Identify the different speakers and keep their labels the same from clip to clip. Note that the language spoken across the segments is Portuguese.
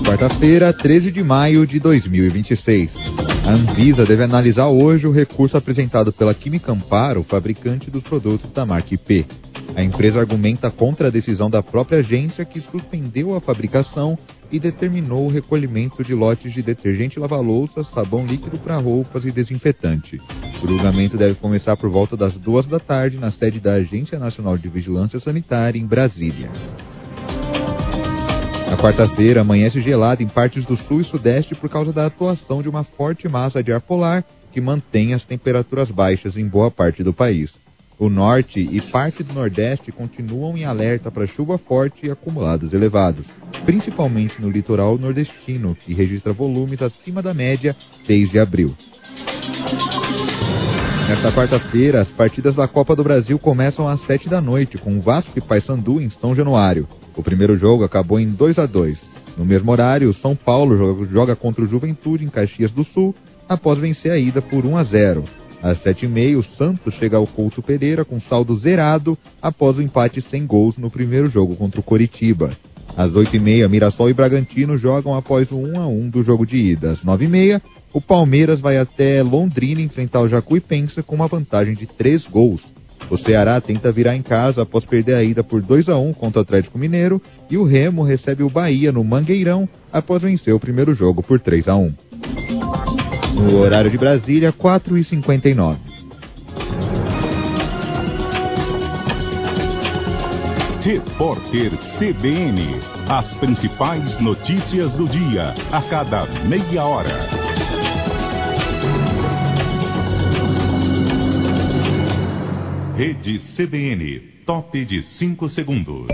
Speaker 1: Quarta-feira, 13 de maio de 2026. A Anvisa deve analisar hoje o recurso apresentado pela Química Amparo, fabricante dos produtos da marca IP. A empresa argumenta contra a decisão da própria agência, que suspendeu a fabricação e determinou o recolhimento de lotes de detergente lava-louças, sabão líquido para roupas e desinfetante. O julgamento deve começar por volta das 14h na sede da Agência Nacional de Vigilância Sanitária, em Brasília. Na quarta-feira, amanhece gelado em partes do sul e sudeste por causa da atuação de uma forte massa de ar polar que mantém as temperaturas baixas em boa parte do país. O norte e parte do nordeste continuam em alerta para chuva forte e acumulados elevados, principalmente no litoral nordestino, que registra volumes acima da média desde abril. Nesta quarta-feira, as partidas da Copa do Brasil começam às 19h, com Vasco e Paysandu em São Januário. O primeiro jogo acabou em 2-2. No mesmo horário, São Paulo joga contra o Juventude em Caxias do Sul, após vencer a ida por 1-0. Às 7h30, o Santos chega ao Couto Pereira com saldo zerado após o empate sem gols no primeiro jogo contra o Coritiba. Às 8h30, Mirassol e Bragantino jogam após o 1-1 do jogo de ida. Às 9h30, o Palmeiras vai até Londrina enfrentar o Jacuipense com uma vantagem de 3 gols. O Ceará tenta virar em casa após perder a ida por 2-1 contra o Atlético Mineiro, e o Remo recebe o Bahia no Mangueirão após vencer o primeiro jogo por 3-1. No horário de Brasília, 4h59.
Speaker 2: Repórter CBN. As principais notícias do dia, a cada meia hora. Rede CBN, top de 5 segundos.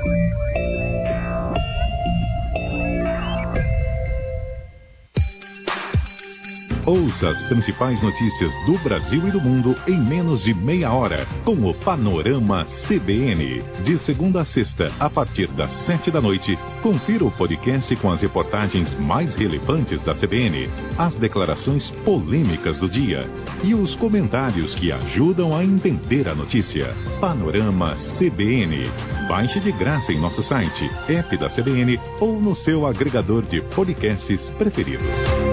Speaker 2: Ouça as principais notícias do Brasil e do mundo em menos de meia hora, com o Panorama CBN. De segunda a sexta, a partir das 7h, confira o podcast com as reportagens mais relevantes da CBN, as declarações polêmicas do dia e os comentários que ajudam a entender a notícia. Panorama CBN. Baixe de graça em nosso site, app da CBN ou no seu agregador de podcasts preferidos.